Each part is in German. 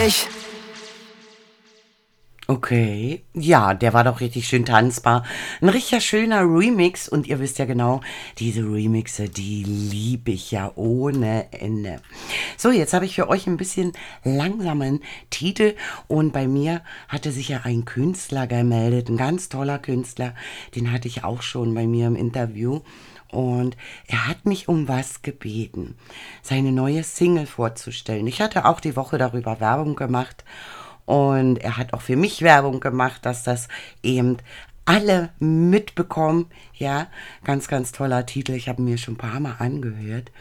Ich. Okay, ja, der war doch richtig schön tanzbar. Ein richtig schöner Remix und ihr wisst ja genau, diese Remixe, die liebe ich ja ohne Ende. So, jetzt habe ich für euch ein bisschen langsamen Titel und bei mir hatte sich ja ein Künstler gemeldet, ein ganz toller Künstler, den hatte ich auch schon bei mir im Interview. Und er hat mich um was gebeten, seine neue Single vorzustellen. Ich hatte auch die Woche darüber Werbung gemacht und er hat auch für mich Werbung gemacht, dass das eben alle mitbekommen. Ja, ganz, ganz toller Titel. Ich habe mir schon ein paar Mal angehört.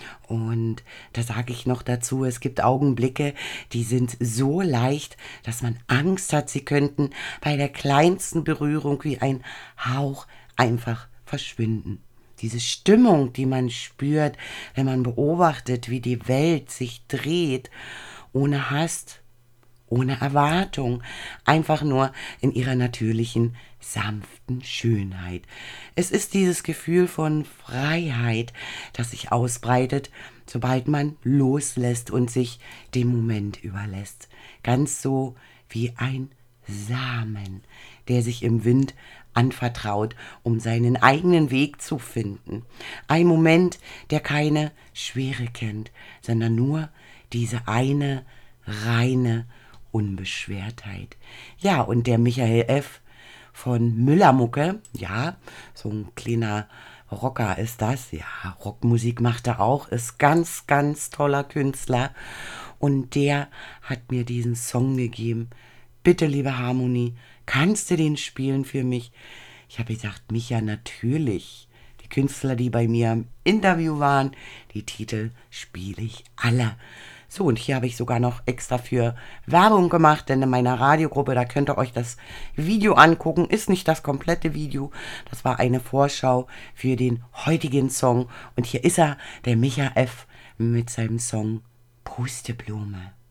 Und da sage ich noch dazu, es gibt Augenblicke, die sind so leicht, dass man Angst hat, sie könnten bei der kleinsten Berührung wie ein Hauch einfach verschwinden. Diese Stimmung, die man spürt, wenn man beobachtet, wie die Welt sich dreht, ohne Hast, ohne Erwartung, einfach nur in ihrer natürlichen, sanften Schönheit. Es ist dieses Gefühl von Freiheit, das sich ausbreitet, sobald man loslässt und sich dem Moment überlässt. Ganz so wie ein Samen, der sich im Wind anvertraut, um seinen eigenen Weg zu finden. Ein Moment, der keine Schwere kennt, sondern nur diese eine reine Unbeschwertheit. Ja, und der Michael F. von Müllermucke, ja, so ein kleiner Rocker ist das, ja, Rockmusik macht er auch, ist ganz, ganz toller Künstler und der hat mir diesen Song gegeben. Bitte, liebe Harmonie, kannst du den spielen für mich? Ich habe gesagt, Micha, natürlich. Die Künstler, die bei mir im Interview waren, die Titel spiele ich alle. So, und hier habe ich sogar noch extra für Werbung gemacht, denn in meiner Radiogruppe, da könnt ihr euch das Video angucken. Ist nicht das komplette Video, das war eine Vorschau für den heutigen Song. Und hier ist er, der Micha F. mit seinem Song Pusteblume.